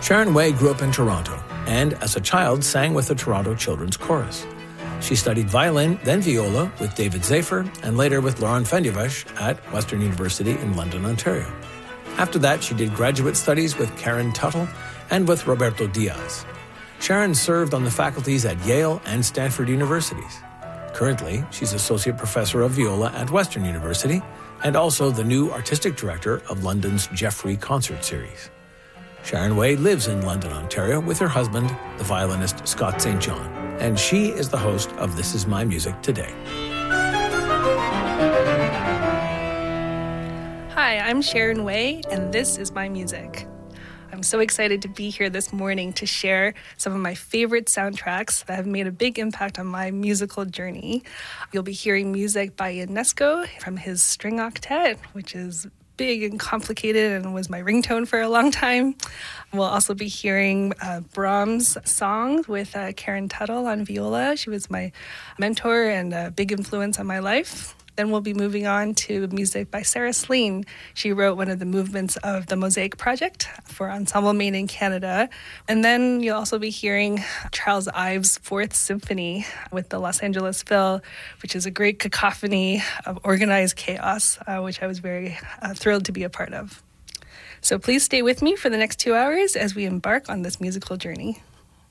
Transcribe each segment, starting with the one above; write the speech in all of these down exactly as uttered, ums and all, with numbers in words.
Sharon Way grew up in Toronto and, as a child, sang with the Toronto Children's Chorus. She studied violin, then viola with David Zafer, and later with Laurent Fendivash at Western University in London, Ontario. After that, she did graduate studies with Karen Tuttle and with Roberto Diaz. Sharon served on the faculties at Yale and Stanford universities. Currently, she's Associate Professor of Viola at Western University and also the new Artistic Director of London's Geoffrey Concert Series. Sharon Way lives in London, Ontario with her husband, the violinist Scott Saint John, and she is the host of This Is My Music Today. Hi, I'm Sharon Way, and this is my music. I'm so excited to be here this morning to share some of my favorite soundtracks that have made a big impact on my musical journey. You'll be hearing music by Ionesco from his string octet, which is big and complicated and was my ringtone for a long time. We'll also be hearing uh, Brahms' songs with uh, Karen Tuttle on viola. She was my mentor and a big influence on my life. Then we'll be moving on to music by Sarah Slean. She wrote one of the movements of the Mosaic Project for Ensemble Maine in Canada. And then you'll also be hearing Charles Ives' Fourth Symphony with the Los Angeles Phil, which is a great cacophony of organized chaos, uh, which I was very uh, thrilled to be a part of. So please stay with me for the next two hours as we embark on this musical journey.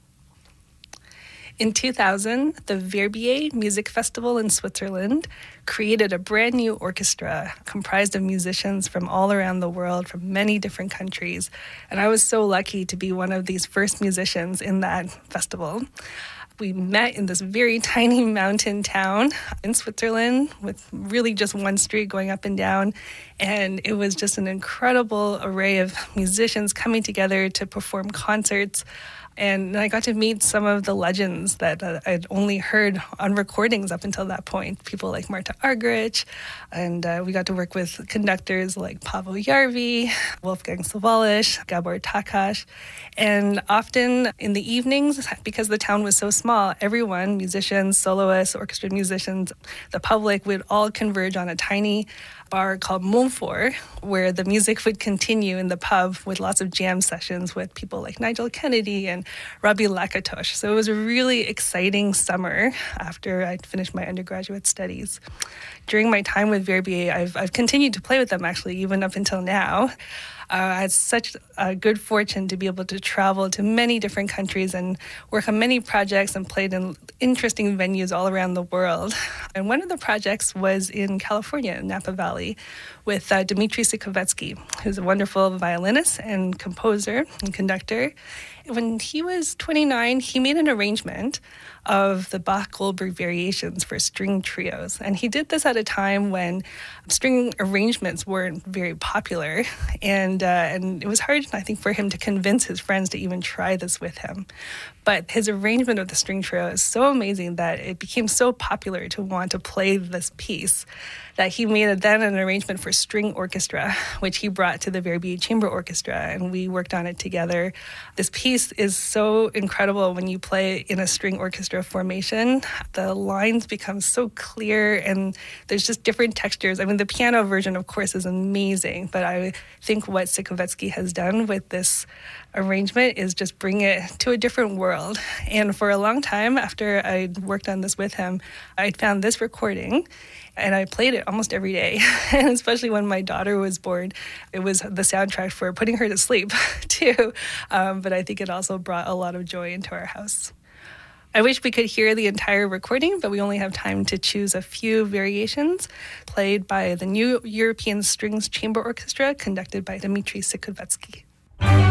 In two thousand, the Verbier Music Festival in Switzerland created a brand new orchestra comprised of musicians from all around the world, from many different countries. And I was so lucky to be one of these first musicians in that festival. We met in this very tiny mountain town in Switzerland with really just one street going up and down. And it was just an incredible array of musicians coming together to perform concerts. And I got to meet some of the legends that uh, I'd only heard on recordings up until that point, people like Marta Argerich. And uh, we got to work with conductors like Paavo Järvi, Wolfgang Sawallisch, Gabor Takács. And often in the evenings, because the town was so small, everyone, musicians, soloists, orchestra musicians, the public would all converge on a tiny bar called Montfort, where the music would continue in the pub with lots of jam sessions with people like Nigel Kennedy and Robbie Lakatosh. So it was a really exciting summer after I'd finished my undergraduate studies. During my time with Verbier, I've, I've continued to play with them, actually, even up until now. Uh, I had such a good fortune to be able to travel to many different countries and work on many projects and played in interesting venues all around the world. And one of the projects was in California, in Napa Valley, with uh, Dmitri Sikovetsky, who's a wonderful violinist and composer and conductor. When he was twenty-nine, he made an arrangement of the Bach-Goldberg variations for string trios. And he did this at a time when string arrangements weren't very popular. And, uh, and it was hard, I think, for him to convince his friends to even try this with him. But his arrangement of the string trio is so amazing that it became so popular to want to play this piece that he made a, then an arrangement for string orchestra, which he brought to the Verbier Chamber Orchestra, and we worked on it together. This piece is so incredible when you play in a string orchestra formation. The lines become so clear, and there's just different textures. I mean, the piano version, of course, is amazing, but I think what Sikovetsky has done with this arrangement is just bring it to a different world. And for a long time, after I'd worked on this with him, I found this recording, and I played it almost every day. And especially when my daughter was born, it was the soundtrack for putting her to sleep, too. Um, but I think it also brought a lot of joy into our house. I wish we could hear the entire recording, but we only have time to choose a few variations played by the New European Strings Chamber Orchestra, conducted by Dmitri Sikovetsky.